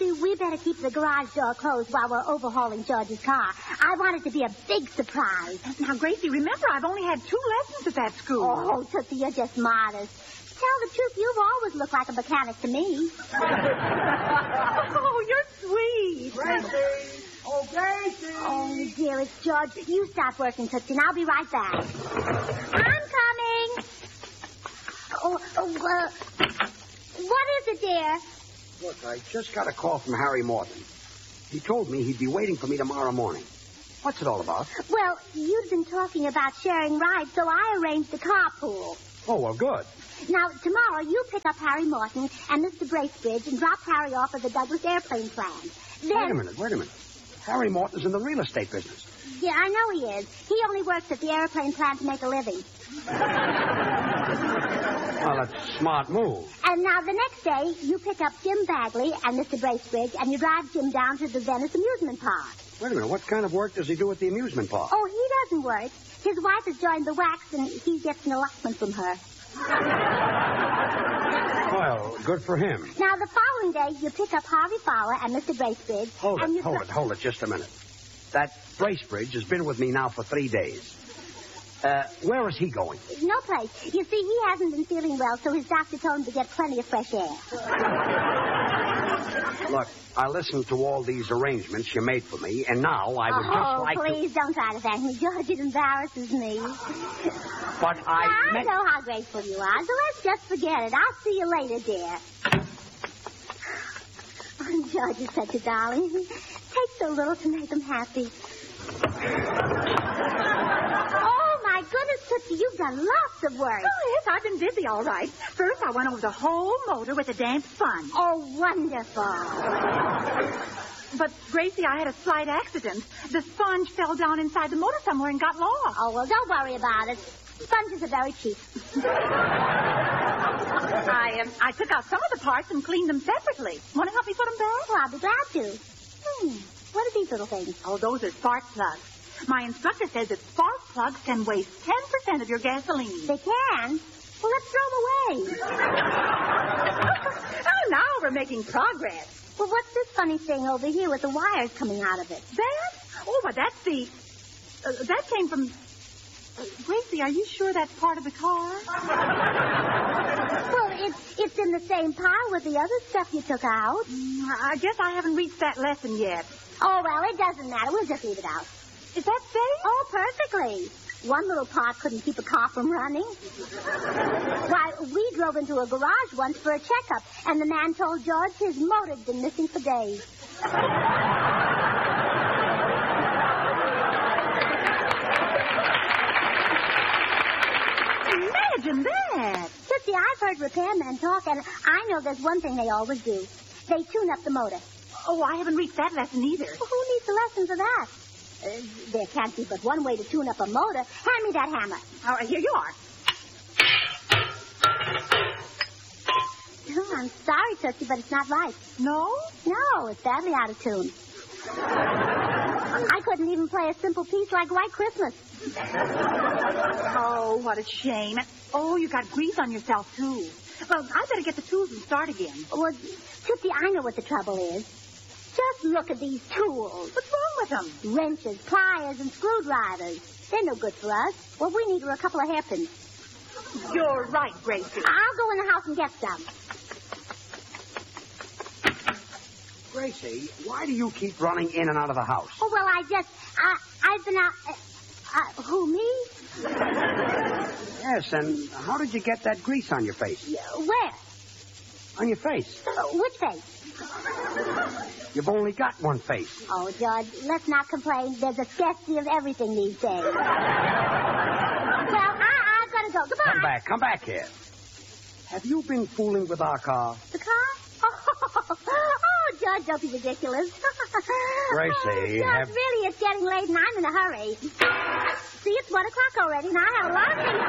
Gracie, we better keep the garage door closed while we're overhauling George's car. I want it to be a big surprise. Now, Gracie, remember, I've only had 2 lessons at that school. Oh, Tootsie, you're just modest. Tell the truth, you've always looked like a mechanic to me. Oh, you're sweet. Gracie! Oh, Gracie! Oh, dear, it's George. You stop working, Tootsie, and I'll be right back. I'm coming. What is it, dear? Look, I just got a call from Harry Morton. He told me he'd be waiting for me tomorrow morning. What's it all about? Well, you've been talking about sharing rides, so I arranged a carpool. Oh, well, good. Now, tomorrow you pick up Harry Morton and Mr. Bracebridge and drop Harry off at the Douglas airplane plant. Then... Wait a minute. Harry Morton's in the real estate business. Yeah, I know he is. He only works at the airplane plant to make a living. Well, that's a smart move. And now the next day, you pick up Jim Bagley and Mr. Bracebridge, and you drive Jim down to the Venice amusement park. Wait a minute. What kind of work does he do at the amusement park? Oh, he doesn't work. His wife has joined the wax, and he gets an allotment from her. Well, good for him. Now, the following day, you pick up Harvey Fowler and Mr. Bracebridge. Hold it just a minute. That Bracebridge has been with me now for 3 days. Where is he going? No place. You see, he hasn't been feeling well, so his doctor told him to get plenty of fresh air. Look, I listened to all these arrangements you made for me, and now I would just like please don't try to thank me, George. It embarrasses me. But I know how grateful you are, so let's just forget it. I'll see you later, dear. Oh, George is such a darling. He takes so little to make him happy. Oh, my goodness, Tootsie, you've done lots of work. Oh, yes, I've been busy, all right. First, I went over the whole motor with a damp sponge. Oh, wonderful. But, Gracie, I had a slight accident. The sponge fell down inside the motor somewhere and got lost. Oh, well, don't worry about it. Sponges are very cheap. I took out some of the parts and cleaned them separately. Want to help me put them back? Well, I'll be glad to. What are these little things? Oh, those are spark plugs. My instructor says that spark plugs can waste 10% of your gasoline. They can? Well, let's throw them away. Oh, now we're making progress. Well, what's this funny thing over here with the wires coming out of it? That? Oh, but that's the... that came from... Gracie, are you sure that's part of the car? Well, it's in the same pile with the other stuff you took out. I guess I haven't reached that lesson yet. Oh, well, it doesn't matter. We'll just leave it out. Is that safe? Oh, perfectly. One little part couldn't keep a car from running. Why, we drove into a garage once for a checkup, and the man told George his motor'd been missing for days. Imagine that. Tootsie, I've heard repairmen talk, and I know there's one thing they always do. They tune up the motor. Oh, I haven't reached that lesson either. Well, who needs a lesson for that? There can't be but one way to tune up a motor. Hand me that hammer. All right, here you are. Oh, I'm sorry, Tootsie, but it's not right. No? No, it's badly out of tune. I couldn't even play a simple piece like White Christmas. Oh, what a shame. Oh, you got grease on yourself, too. Well, I better get the tools and start again. Well, Tootsie, I know what the trouble is. Just look at these tools. What's wrong with them? Wrenches, pliers, and screwdrivers. They're no good for us. What we need are a couple of hairpins. You're right, Gracie. I'll go in the house and get some. Gracie, why do you keep running in and out of the house? Oh, well, I've been out... who, me? Yes, and how did you get that grease on your face? Where? On your face. Which face? You've only got one face. Oh, George, let's not complain. There's a scarcity of everything these days. Well, I've got to go. Goodbye. Come back here. Have you been fooling with our car? The car? Oh, George, don't be ridiculous. Gracie, George, really, it's getting late and I'm in a hurry. See, it's 1 o'clock already and I have a lot of things